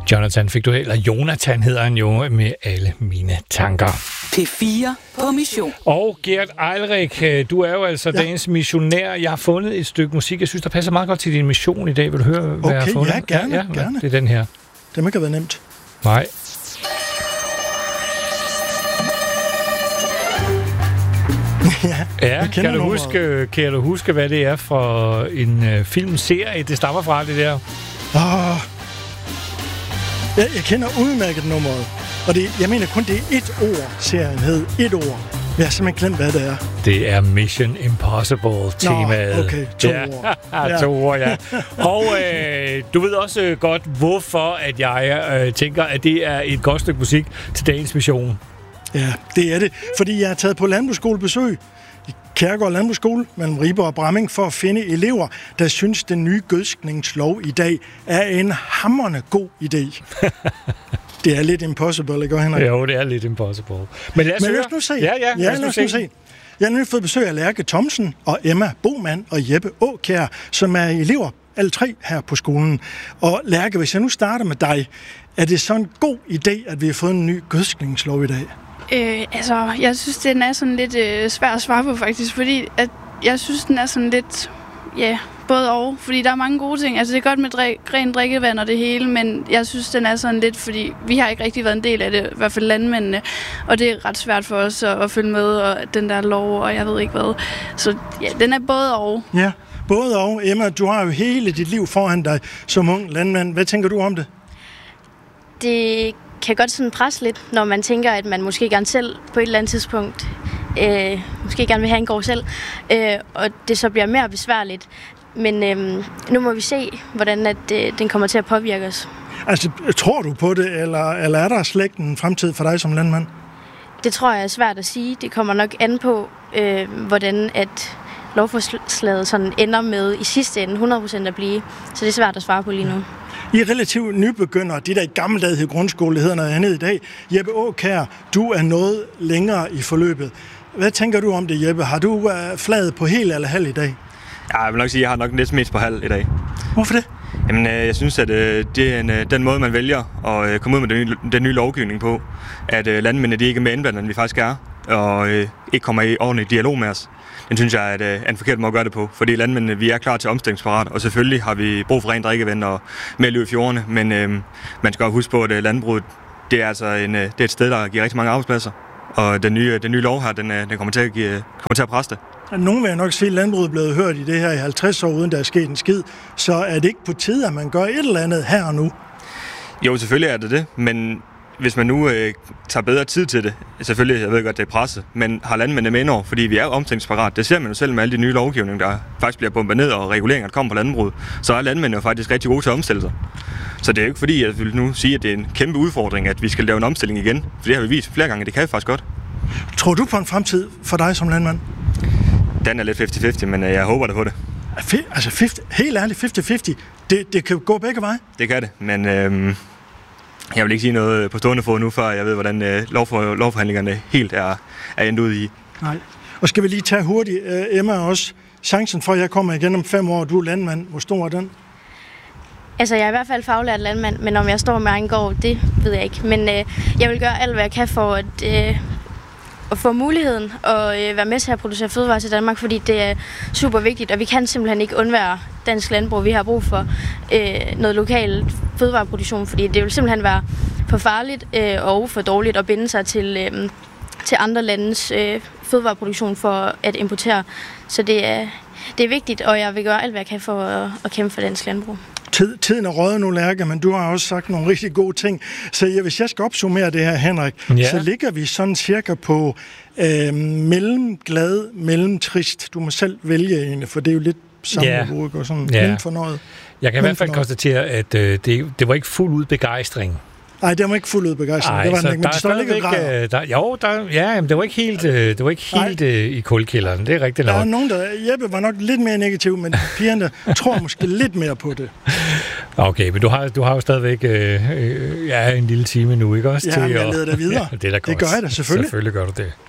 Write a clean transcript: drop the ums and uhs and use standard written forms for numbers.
Jonathan fik du, eller Jonathan hedder han jo, med Alle mine tanker. P4 på mission. Og Gert Eilrik, du er jo altså dagens missionær. Jeg har fundet et stykke musik, jeg synes, der passer meget godt til din mission i dag. Vil du høre, hvad jeg har fundet? Ja, gerne. Det er den her. Det må ikke have været nemt. Nej. Ja, kan du huske, hvad det er for en filmserie, det stammer fra, det der? Jeg kender udmærket nummeret, og jeg mener kun, det er ét ord, serien hed. Ét ord. Jeg har simpelthen glemt, hvad det er. Det er Mission Impossible-temaet. Nå, okay. 2 ord. 2 ord, ja. Og du ved også godt, hvorfor at jeg tænker, at det er et godt stykke musik til dagens mission. Ja, det er det. Fordi jeg har taget på landbrugsskolebesøg i Kærgård Landbrugsskole mellem Ribe og Bramming for at finde elever, der synes, den nye gødskningslov i dag er en hamrende god idé. Det er lidt impossible, ikke Henrik? Jo, det er lidt impossible. Men lad os nu se. Ja, lad os nu se. Jeg har nu fået besøg af Lærke Thomsen og Emma Boman og Jeppe Aakjær, som er elever, alle 3 her på skolen. Og Lærke, hvis jeg nu starter med dig, er det så en god idé, at vi har fået en ny gødskningslov i dag? Jeg synes, den er sådan lidt svær at svare på faktisk, fordi at jeg synes, den er sådan lidt, både og, fordi der er mange gode ting. Altså det er godt med rent drikkevand og det hele, men jeg synes, den er sådan lidt, fordi vi har ikke rigtig været en del af det, i hvert fald landmændene, og det er ret svært for os at følge med, og den der lov, og jeg ved ikke hvad. Så ja, den er både og. Ja, både og. Emma, du har jo hele dit liv foran dig som ung landmand. Hvad tænker du om det? Det kan godt sådan presse lidt, når man tænker, at man måske gerne selv på et eller andet tidspunkt måske gerne vil have en gård selv, og det så bliver mere besværligt. Men nu må vi se, hvordan at, den kommer til at påvirke os. Altså, tror du på det, eller er der slet en fremtid for dig som landmand? Det tror jeg er svært at sige. Det kommer nok an på, hvordan at lovforslaget sådan ender med i sidste ende 100% at blive. Så det er svært at svare på lige nu. I er relativt nybegyndere, de der i gammeldags hed grundskole, hedder noget andet i dag. Jeppe Aakjær, du er noget længere i forløbet. Hvad tænker du om det, Jeppe? Har du flaget på hel eller halv i dag? Ja, jeg vil nok sige, at jeg har nok næsten mest på halv i dag. Hvorfor det? Jamen, jeg synes, at det er den måde, man vælger at komme ud med den nye lovgivning på. At landmændene de ikke er med indblandet, end vi faktisk er, og ikke kommer i ordentlig dialog med os. Den synes jeg er en forkert måde at gøre det på, fordi landmændene vi er klar til omstillingsparat, og selvfølgelig har vi brug for rent drikkevand og mere liv i fjordene, men man skal også huske på, at landbruget det er altså det er et sted, der giver rigtig mange arbejdspladser, og den nye lov her, den kommer til at presse det. Nogen vil nok sige, at landbruget er blevet hørt i det her i 50 år, uden der er sket en skid, så er det ikke på tide, at man gør et eller andet her og nu? Jo, selvfølgelig er det, men hvis man nu tager bedre tid til det, selvfølgelig, jeg ved godt, det er presset, men har landmændene med indover, fordi vi er omstillingsparat. Det ser man jo selv med alle de nye lovgivninger, der faktisk bliver bombet ned, og reguleringer, der kommer på landbruget. Så er landmændene jo faktisk rigtig gode til at omstille sig. Så det er jo ikke fordi, jeg vil nu sige, at det er en kæmpe udfordring, at vi skal lave en omstilling igen. For det har vi vist flere gange, det kan vi faktisk godt. Tror du på en fremtid for dig som landmand? Den er lidt 50-50, men jeg håber da på det. Altså helt ærligt 50-50, det kan gå begge veje? Det kan det, men jeg vil ikke sige noget på stående fod nu, før jeg ved, hvordan lovforhandlingerne helt er endt ud i. Nej. Og skal vi lige tage hurtigt, Emma, også chancen for, at jeg kommer igen om 5 år, du er landmand. Hvor stor er den? Altså, jeg er i hvert fald faglært landmand, men om jeg står med egen gård, det ved jeg ikke. Men jeg vil gøre alt, hvad jeg kan for at få muligheden og være med til at producere fødevarer til Danmark, fordi det er super vigtigt, og vi kan simpelthen ikke undvære dansk landbrug. Vi har brug for noget lokal fødevareproduktion, fordi det vil simpelthen være for farligt og for dårligt at binde sig til andre landes fødevareproduktion for at importere. Så det er vigtigt, og jeg vil gøre alt, hvad jeg kan for at kæmpe for dansk landbrug. Tiden er røget nu, Lærke, men du har også sagt nogle rigtig gode ting. Så hvis jeg skal opsummere det her, Henrik, så ligger vi sådan cirka på mellemglad, mellemtrist. Du må selv vælge en, for det er jo lidt samme niveau, og sådan mellemfornøjet. Jeg kan i hvert fald konstatere, at det var ikke fuld ud begejstring. Nej, det var ikke fuldt ud begejstring. Det var den ikke, men det står ikke grader. Det var ikke helt i kulkælderen. Det er rigtigt nok. Der er nogen, Jeppe var nok lidt mere negativ, men pigerne tror måske lidt mere på det. Okay, men du har jo stadigvæk en lille time nu, ikke også? Ja, men jeg leder dig videre. Ja, det er da godt. Det gør jeg da, selvfølgelig. Selvfølgelig gør du det.